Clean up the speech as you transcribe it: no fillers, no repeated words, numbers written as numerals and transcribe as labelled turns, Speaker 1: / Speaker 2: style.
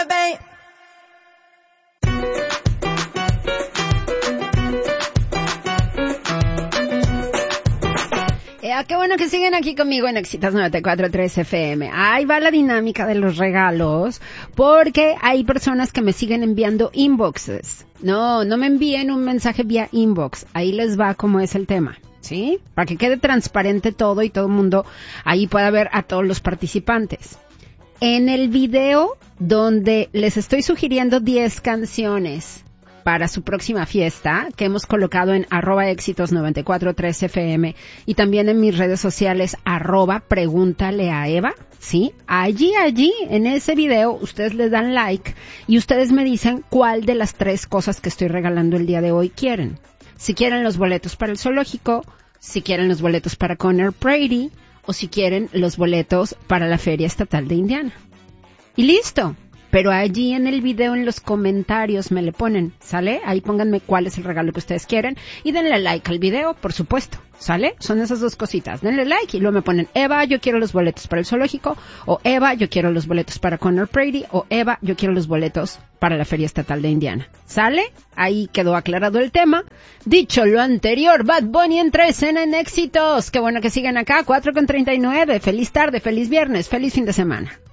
Speaker 1: baby.
Speaker 2: Qué bueno que siguen aquí conmigo en Éxitos 94.3 FM. Ahí va la dinámica de los regalos, porque hay personas que me siguen enviando inboxes. No me envíen un mensaje vía inbox. Ahí les va cómo es el tema, ¿sí? Para que quede transparente todo y todo el mundo ahí pueda ver a todos los participantes. En el video donde les estoy sugiriendo 10 canciones para su próxima fiesta, que hemos colocado en @éxitos943fm y también en mis redes sociales @pregúntale a Eva, ¿sí? Allí, en ese video, ustedes les dan like y ustedes me dicen cuál de las 3 cosas que estoy regalando el día de hoy quieren. Si quieren los boletos para el zoológico, si quieren los boletos para Conner Prairie o si quieren los boletos para la Feria Estatal de Indiana. Y listo. Pero allí en el video, en los comentarios, me le ponen, ¿sale? Ahí pónganme cuál es el regalo que ustedes quieren y denle like al video, por supuesto, ¿sale? Son esas 2 cositas. Denle like y luego me ponen, Eva, yo quiero los boletos para el zoológico, o Eva, yo quiero los boletos para Conner Prairie, o Eva, yo quiero los boletos para la Feria Estatal de Indiana. ¿Sale? Ahí quedó aclarado el tema. Dicho lo anterior, Bad Bunny entra a escena en Éxitos. Qué bueno que sigan acá, 4:39. Feliz tarde, feliz viernes, feliz fin de semana.